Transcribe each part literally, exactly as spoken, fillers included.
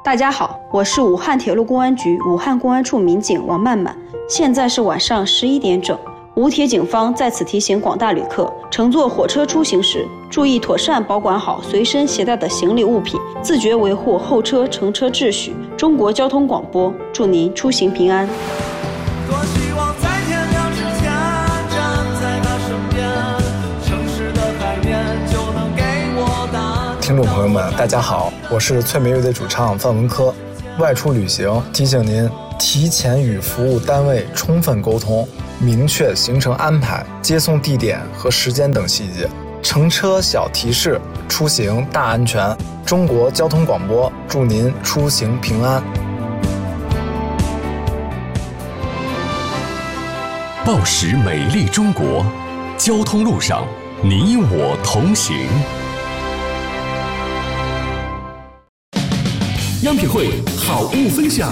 大家好，我是武汉铁路公安局武汉公安处民警王曼曼，现在是晚上十一点整。武铁警方在此提醒广大旅客，乘坐火车出行时，注意妥善保管好随身携带的行李物品，自觉维护后车乘车秩序。中国交通广播，祝您出行平安。 多希望在天亮之前站在他身边，城市的海面就能给我答案。 听众朋友们，大家好，我是翠梅乐队主唱范文科。外出旅行，提醒您提前与服务单位充分沟通，明确行程安排、接送地点和时间等细节。乘车小提示，出行大安全。中国交通广播，祝您出行平安。 报时美丽中国，交通路上你我同行。央品汇好物分享。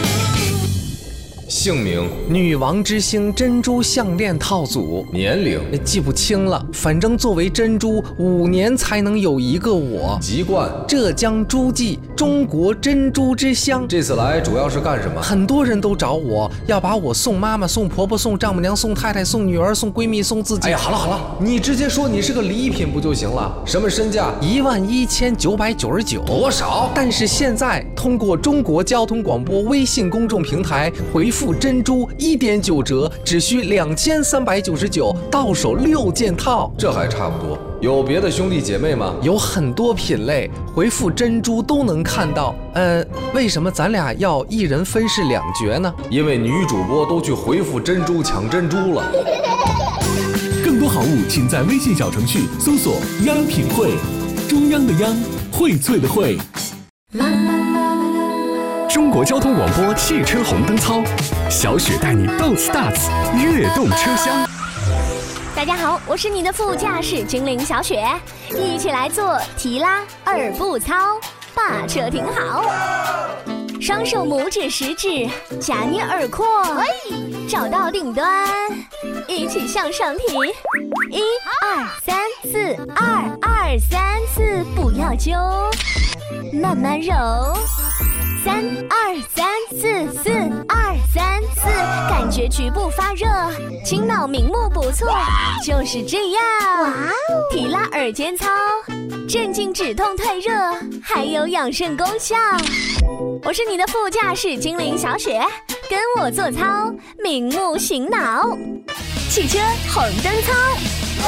姓名： 女王之星珍珠项链套组。 年龄： 记不清了，反正作为珍珠，五年才能有一个我。 籍贯： 浙江诸暨，中国珍珠之乡。 这次来主要是干什么？ 很多人都找我要把我送妈妈、送婆婆、送丈母娘、送太太、送女儿、送闺蜜、送自己。 哎呀，好了好了，你直接说你是个礼品不就行了？什么身价？ 一万一千九百九十九。 多少？ 但是现在通过中国交通广播微信公众平台回复珍珠一点九折，只需两千三百九十九，到手六件套。 这还差不多。有别的兄弟姐妹吗？ 有很多品类，回复珍珠都能看到。呃，为什么咱俩要一人分饰两角呢？ 因为女主播都去回复珍珠抢珍珠了。 更多好物，请在微信小程序搜索“央品汇”，中央的央，荟萃的荟。中国交通广播汽车红灯操，小雪带你斗次大次，跃动车厢。 大家好，我是你的副驾驶精灵小雪，一起来做提拉二步操，把车停好，双手拇指食指夹捏耳廓，找到顶端，一起向上提，一二三四，二二三四，不要揪，慢慢揉。三二三四，四二三四，感觉局部发热，清脑明目不错，就是这样。哇哦！提拉耳尖操，镇静止痛退热，还有养肾功效。我是你的副驾驶精灵小雪，跟我做操，明目醒脑。汽车红灯操。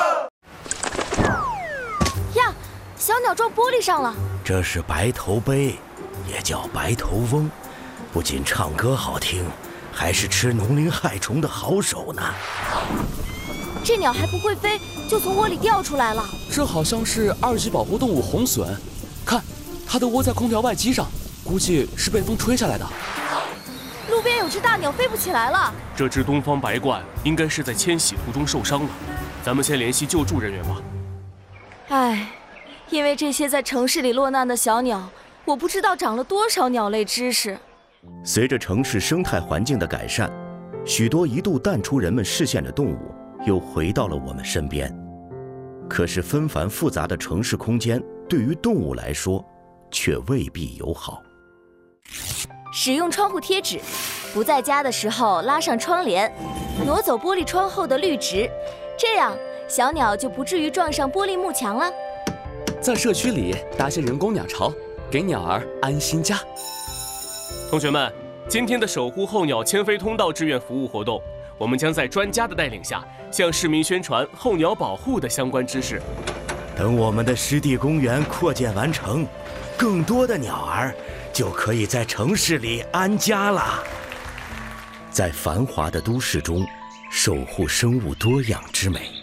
呀，小鸟撞玻璃上了。 这是白头鹎。也叫白头翁，不仅唱歌好听，还是吃农林害虫的好手呢。 这鸟还不会飞，就从窝里掉出来了。 这好像是二级保护动物红隼，看，它都窝在空调外机上，估计是被风吹下来的。 路边有只大鸟飞不起来了。 这只东方白鹳应该是在迁徙途中受伤了，咱们先联系救助人员吧。 唉，因为这些在城市里落难的小鸟，我不知道长了多少鸟类知识。 随着城市生态环境的改善，许多一度淡出人们视线的动物又回到了我们身边。可是纷繁复杂的城市空间对于动物来说却未必友好。 使用窗户贴纸，不在家的时候拉上窗帘，挪走玻璃窗后的绿植，这样小鸟就不至于撞上玻璃幕墙了。 在社区里搭些人工鸟巢，给鸟儿安心家。 同学们，今天的守护候鸟迁飞通道志愿服务活动，我们将在专家的带领下，向市民宣传候鸟保护的相关知识。 等我们的湿地公园扩建完成，更多的鸟儿就可以在城市里安家了。在繁华的都市中，守护生物多样之美。